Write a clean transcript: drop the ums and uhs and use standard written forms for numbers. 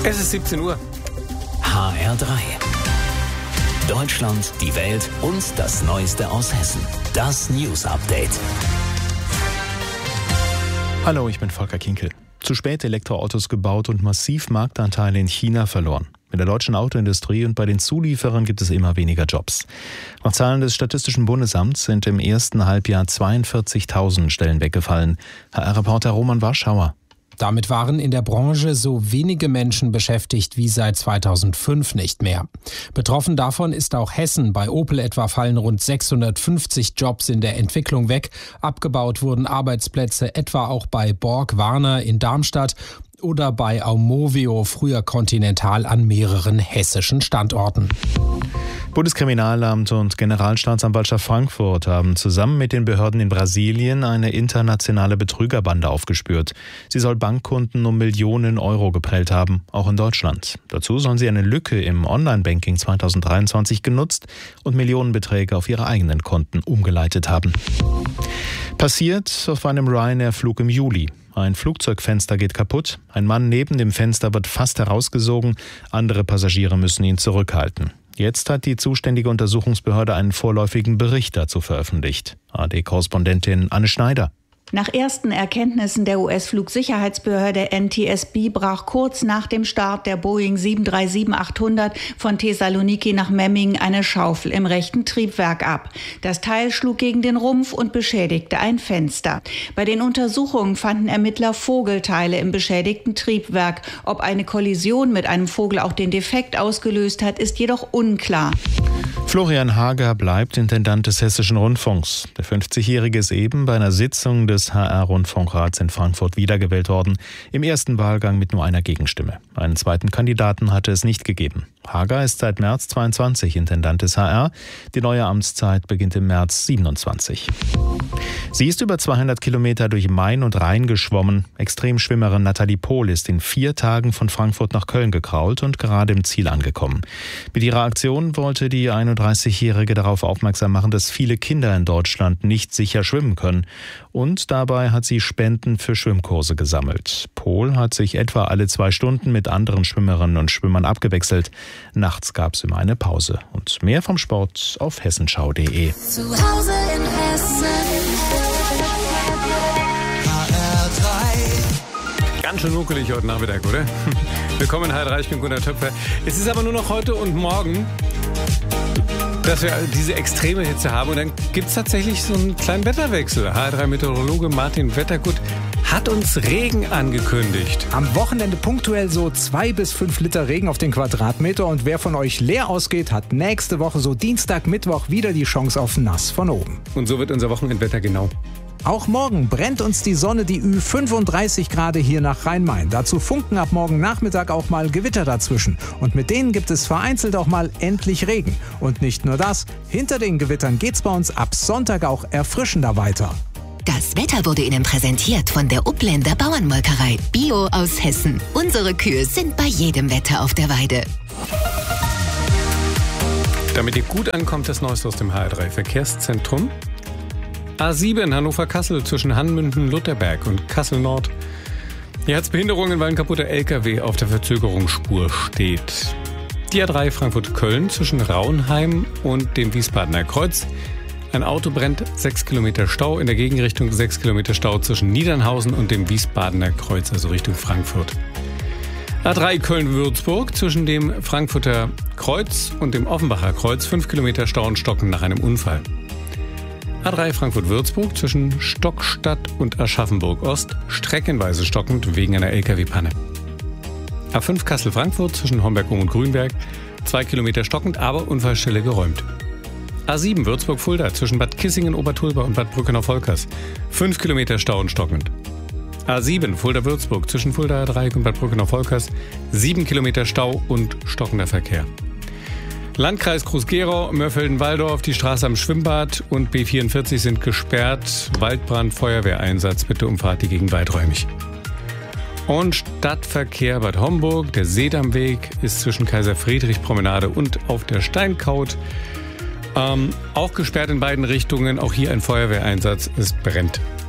Es ist 17 Uhr. HR3. Deutschland, die Welt und das Neueste aus Hessen. Das News Update. Hallo, ich bin Volker Kinkel. Zu spät Elektroautos gebaut und massiv Marktanteile in China verloren. In der deutschen Autoindustrie und bei den Zulieferern gibt es immer weniger Jobs. Nach Zahlen des Statistischen Bundesamts sind im ersten Halbjahr 42.000 Stellen weggefallen. HR-Reporter Roman Warschauer. Damit waren in der Branche so wenige Menschen beschäftigt wie seit 2005 nicht mehr. Betroffen davon ist auch Hessen. Bei Opel etwa fallen rund 650 Jobs in der Entwicklung weg. Abgebaut wurden Arbeitsplätze etwa auch bei Borg-Warner in Darmstadt oder bei Aumovio, früher Continental, an mehreren hessischen Standorten. Bundeskriminalamt und Generalstaatsanwaltschaft Frankfurt haben zusammen mit den Behörden in Brasilien eine internationale Betrügerbande aufgespürt. Sie soll Bankkunden um Millionen Euro geprellt haben, auch in Deutschland. Dazu sollen sie eine Lücke im Online-Banking 2023 genutzt und Millionenbeträge auf ihre eigenen Konten umgeleitet haben. Passiert auf einem Ryanair-Flug im Juli. Ein Flugzeugfenster geht kaputt, ein Mann neben dem Fenster wird fast herausgesogen, andere Passagiere müssen ihn zurückhalten. Jetzt hat die zuständige Untersuchungsbehörde einen vorläufigen Bericht dazu veröffentlicht. ARD-Korrespondentin Anne Schneider. Nach ersten Erkenntnissen der US-Flugsicherheitsbehörde NTSB brach kurz nach dem Start der Boeing 737-800 von Thessaloniki nach Memmingen eine Schaufel im rechten Triebwerk ab. Das Teil schlug gegen den Rumpf und beschädigte ein Fenster. Bei den Untersuchungen fanden Ermittler Vogelteile im beschädigten Triebwerk. Ob eine Kollision mit einem Vogel auch den Defekt ausgelöst hat, ist jedoch unklar. Florian Hager bleibt Intendant des Hessischen Rundfunks. Der 50-Jährige ist eben bei einer Sitzung des HR-Rundfunkrats in Frankfurt wiedergewählt worden. Im ersten Wahlgang mit nur einer Gegenstimme. Einen zweiten Kandidaten hatte es nicht gegeben. Hager ist seit März 22 Intendant des HR. Die neue Amtszeit beginnt im März 27. Sie ist über 200 Kilometer durch Main und Rhein geschwommen. Extremschwimmerin Nathalie Pohl ist in 4 Tagen von Frankfurt nach Köln gekrault und gerade im Ziel angekommen. Mit ihrer Aktion wollte die 31-Jährige darauf aufmerksam machen, dass viele Kinder in Deutschland nicht sicher schwimmen können. Und dabei hat sie Spenden für Schwimmkurse gesammelt. Pohl hat sich etwa alle 2 Stunden mit anderen Schwimmerinnen und Schwimmern abgewechselt. Nachts gab es immer eine Pause. Und mehr vom Sport auf hessenschau.de. Zu Hause in Hessen. HR3. Ganz schön nuckelig heute Nachmittag, oder? Willkommen in HR3, ich bin Gunnar Töpfer. Es ist aber nur noch heute und morgen, dass wir diese extreme Hitze haben. Und dann gibt es tatsächlich so einen kleinen Wetterwechsel. HR3-Meteorologe Martin Wettergut hat uns Regen angekündigt. Am Wochenende punktuell so 2 bis 5 Liter Regen auf den Quadratmeter. Und wer von euch leer ausgeht, hat nächste Woche so Dienstag, Mittwoch wieder die Chance auf nass von oben. Und so wird unser Wochenendwetter genau. Auch morgen brennt uns die Sonne, die Ü35 Grad hier nach Rhein-Main. Dazu funken ab morgen Nachmittag auch mal Gewitter dazwischen. Und mit denen gibt es vereinzelt auch mal endlich Regen. Und nicht nur das, hinter den Gewittern geht's bei uns ab Sonntag auch erfrischender weiter. Das Wetter wurde Ihnen präsentiert von der Upländer Bauernmolkerei. Bio aus Hessen. Unsere Kühe sind bei jedem Wetter auf der Weide. Damit ihr gut ankommt, das Neueste aus dem HR3-Verkehrszentrum. A7 Hannover-Kassel zwischen Hanmünden-Lutherberg und Kassel-Nord. Hier hat es Behinderungen, weil ein kaputter LKW auf der Verzögerungsspur steht. Die A3 Frankfurt-Köln zwischen Raunheim und dem Wiesbadener Kreuz. Ein Auto brennt, 6 Kilometer Stau, in der Gegenrichtung 6 Kilometer Stau zwischen Niedernhausen und dem Wiesbadener Kreuz, also Richtung Frankfurt. A3 Köln-Würzburg zwischen dem Frankfurter Kreuz und dem Offenbacher Kreuz, 5 Kilometer Stau und Stocken nach einem Unfall. A3 Frankfurt-Würzburg zwischen Stockstadt und Aschaffenburg-Ost, streckenweise stockend wegen einer LKW-Panne. A5 Kassel-Frankfurt zwischen Homberg und Grünberg, 2 Kilometer stockend, aber Unfallstelle geräumt. A7 Würzburg-Fulda zwischen Bad Kissingen-Obertulba und Bad Brückenau-Volkers, 5 Kilometer Stau und stockend. A7 Fulda-Würzburg zwischen Fuldaer Dreieck und Bad Brückenau-Volkers, 7 Kilometer Stau und stockender Verkehr. Landkreis Groß-Gerau, Mörfelden-Walldorf, die Straße am Schwimmbad und B44 sind gesperrt. Waldbrand, Feuerwehreinsatz, bitte umfahrt die Gegend weiträumig. Und Stadtverkehr Bad Homburg, der Seedammweg ist zwischen Kaiser-Friedrich-Promenade und auf der Steinkaut. Auch gesperrt in beiden Richtungen, auch hier ein Feuerwehreinsatz, es brennt.